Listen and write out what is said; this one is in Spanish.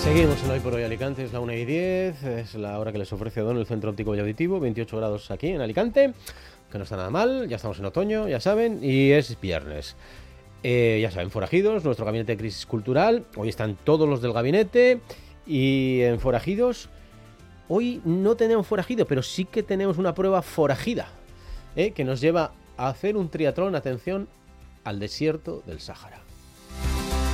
Seguimos en Hoy por Hoy Alicante, es la 1:10, es la hora que les ofrece Don el Centro Óptico y Auditivo, 28 grados aquí en Alicante, que no está nada mal, ya estamos en otoño, ya saben, y es viernes. Ya saben, Forajidos, nuestro gabinete de crisis cultural, hoy están todos los del gabinete, y en Forajidos, hoy no tenemos forajido, pero sí que tenemos una prueba forajida, que nos lleva a hacer un triatlón, atención, al desierto del Sáhara.